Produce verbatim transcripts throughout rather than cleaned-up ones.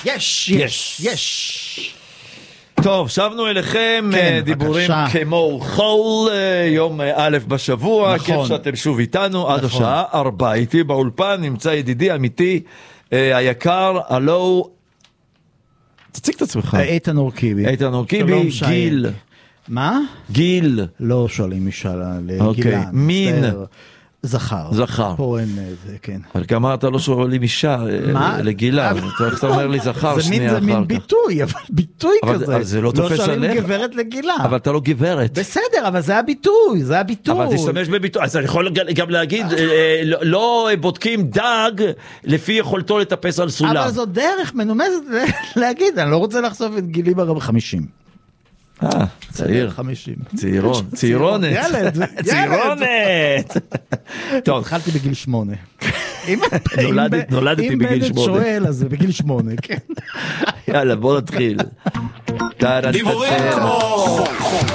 יש, יש, יש. טוב, שבנו אליכם, כן, דיבורים בבקשה. כמו חול, יום א' בשבוע, נכון. כיף שאתם שוב איתנו, עד נכון. השעה ארבע, איתי באולפן, נמצא ידידי אמיתי, אה, היקר, הלו, תציג את עצמך. איתן אורקיבי. איתן אורקיבי, שלום, שי. גיל. מה? גיל. לא שואלים משאלה לגילה. אוקיי, מין. מצטער. זכר. זכר. פה אין זה, כן. אבל כמה אתה לא שואלים אישה מה? לגילה, איך אתה אומר לי זכר זה מין- שנייה זה אחר מין כך. ביטוי, אבל ביטוי אבל- כזה. אבל זה לא תופס לא שואלים עליך. גברת לגילה. אבל אתה לא גברת. בסדר, אבל זה הביטוי, זה הביטוי. אבל תשתמש בביטוי, אז אני יכול גם להגיד, אה, לא- לא בודקים דג לפי יכולתו לטפס על סולם. אבל זו דרך מנומסת להגיד, אני לא רוצה לחשוף את גילי ברב חמישים. אה, צעיר, חמישים. צעירון, צעירונת. ילד, ילד. צעירונת. טוב, התחלתי בגיל שמונה. אם- נולדת- אם- נולדתי אם בגיל בנט שמונה. שואל, אז זה בגיל שמונה, כן. יאללה, בוא נתחיל. דיבורים כמו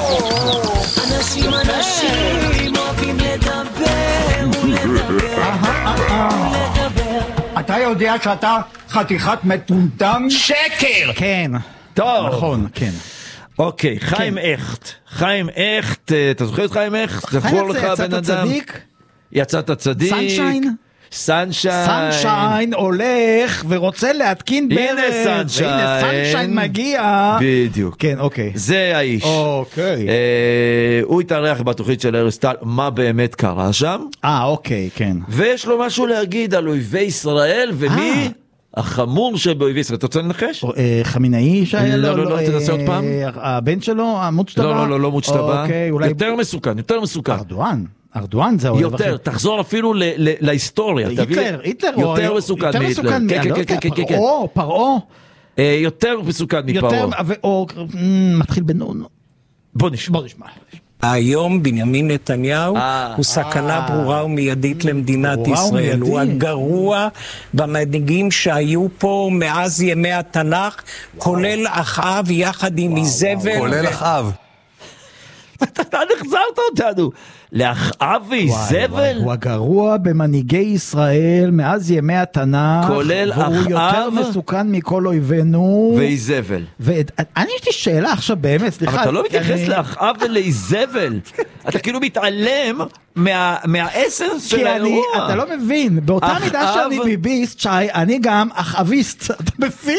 אנשים אנשים אוהבים לדבר ולדבר ולדבר. אתה יודע שאתה חתיכת מטומטם? שקר! כן, טוב, נכון, כן. אוקיי, חיים הכט. חיים הכט, אה, אתה זוכר את חיים הכט? זכור לך יצאת בן אדם? צדיק? יצאת צדיק. סנשיין? סנשיין. סנשיין הולך ורוצה להתקין ברז. הנה סנשיין. הנה סנשיין מגיע. בדיוק. כן, אוקיי. זה האיש. אוקיי. אה, הוא התארח בתוכנית של ארז טל, מה באמת קרה שם, אה, אוקיי, כן. ויש לו משהו להגיד על אויבי ישראל, ומי אה. החמור שבאויבי ישראל. אתה רוצה לנחש? אה, חמינאי שהיה לא, לו? לא, לא, אה, תנסה עוד פעם. הבן שלו, המוצ'טבה? לא, לא, לא, לא מוצ'טבה. אוקיי, אולי... יותר מסוכן, יותר מסוכן. ארדואן. ארדואן זה האויב יותר, תחזור אפילו ל- ל- להיסטוריה. תביא- היטלר, היטלר. יותר או- מסוכן יותר מהיטלר. מסוכן, כן, אני כן, לא כן, יודע, כן, כן, כן. פרעה, פרעה. אה, יותר מסוכן יותר, מפרעה. ו- או מ, מתחיל בנון. בוא נשמע. בוא נשמע. היום בנימין נתניהו אה, הוא סכנה ברורה ומיידית למדינת ברורה ישראל. הוא ומיידית. הגרוע במנהיגים שהיו פה מאז ימי התנ"ך, כולל אחאב יחד עם איזבל. כולל אחאב. אתה החזרת אותנו לאחאב ואיזבל. הוא הגרוע במנהיגי ישראל מאז ימי התנ"ך. כולל והוא יותר אחאב מסוכן מכל אויבינו. ואיזבל. ואני יש לי שאלה עכשיו באמת, סליחה. אבל אתה לא מתייחס אני- לאחאב ולאיזבל. אתה כאילו מתעלם מה- מהאסנס של כי אני, האירוע. אתה לא מבין, באותה אחאב- מידה שאני ביביסט, שי, אני גם אחאביסט, אתה מבין?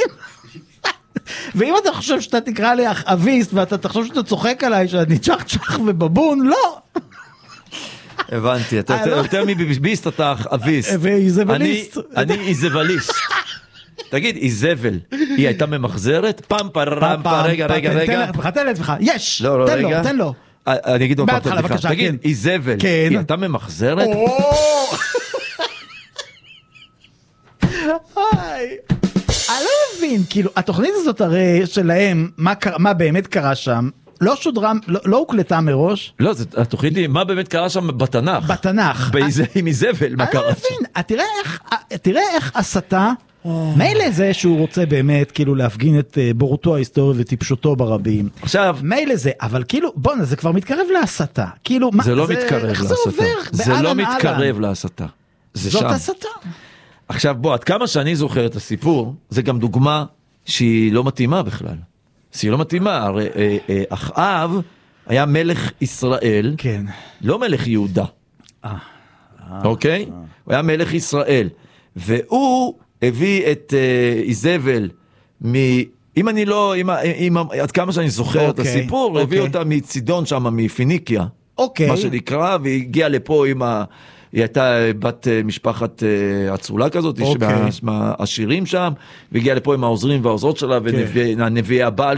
ואם אתה חושב שאתה תקרא לי אחאביסט, ואתה תחשוב שאתה צוחק עליי שאני צ'ח צ'ח ובבון, לא. הבנתי, אתה יותר- יותר מביביסט, אתה אחאביסט. ואיזבליסט. אני אני איזבליסט. תגיד, איזבל, היא הייתה ממחזרת? פעם פרם, רגע, רגע, רגע. תן לעצמך, יש, לא, לא, תן לו, רגע. תן לו. אני אגיד עוד פעם, מההתחלה, בבקשה, תגיד, כן. איזבל, כן. היא הייתה ממחזרת? היי. אני לא מבין, כאילו, התוכנית הזאת הרי שלהם, מה קרה- מה באמת קרה שם, לא שודרה, לא לא הוקלטה מראש, לא, זה- התוכנית היא, מה באמת קרה שם בתנ"ך? בתנ"ך. באיזה- עם איזבל, מה אני לא קרה שם? מבין, תראה איך, תראה איך הסתה, מילא זה שהוא רוצה באמת כאילו להפגין את אה, בורותו ההיסטורית וטיפשותו ברבים, עכשיו, מילא זה, אבל כאילו, בוא'נה, זה כבר מתקרב להסתה, כאילו, מה, זה לא מתקרב איך זה להסתה. עובר? זה לא באהלן, מתקרב אהלן. להסתה. זה זאת שם. הסתה. עכשיו בוא, עד כמה שאני זוכר את הסיפור, זה גם דוגמה שהיא לא מתאימה בכלל. שהיא לא מתאימה, הרי אה, אה, אחאב היה מלך ישראל, כן. לא מלך יהודה. אוקיי? הוא היה מלך ישראל. והוא הביא את אה, איזבל, מ... אם אני לא, אם, אם, עד כמה שאני זוכר את אוקיי, הסיפור, הוא הביא אוקיי. אותה מצידון שם, מפיניקיה. אוקיי. מה שנקרא, והיא הגיעה לפה עם ה... היא הייתה בת אה, משפחת אה, אצולה כזאת, אוקיי. מהעשירים שם, והגיעה לפה עם העוזרים והעוזרות שלה, כן. ונביאי הבעל